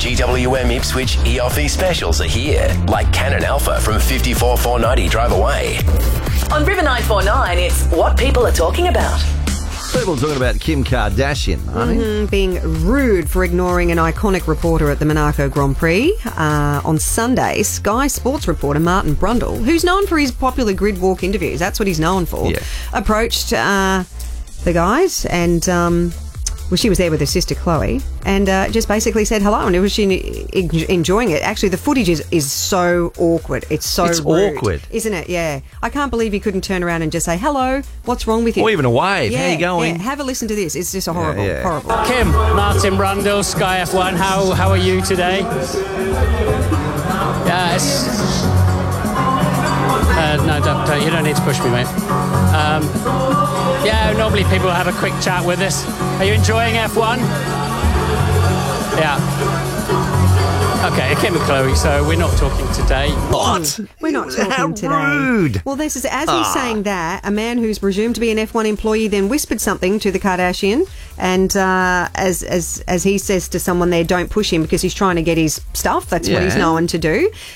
GWM Ipswich EOFE specials are here, like Canon Alpha from 54,490 drive away. On River 949, it's what people are talking about. People talking about Kim Kardashian, aren't they? Being rude for ignoring an iconic reporter at the Monaco Grand Prix. On Sunday, Sky Sports reporter Martin Brundle, who's known for his popular grid walk interviews, that's what he's known for, approached the guys and... she was there with her sister Chloe and just basically said hello, and was she enjoying it. Actually, the footage is so awkward. It's rude, awkward, isn't it? Yeah, I can't believe he couldn't turn around and just say hello. What's wrong with you? Or even a wave. How you going? Yeah. Have a listen to this. It's just horrible. Kim, Martin Brundle, Sky F1. How are you today? No, don't. You don't need to push me, mate. Normally people have a quick chat with us. Are you enjoying F1? Yeah. Okay, Kim and Chloe, so we're not talking today. What? We're not talking today. Rude. Well, this is, as he's saying that, a man who's presumed to be an F1 employee then whispered something to the Kardashian, and as he says to someone there, don't push him because he's trying to get his stuff. That's what he's known to do.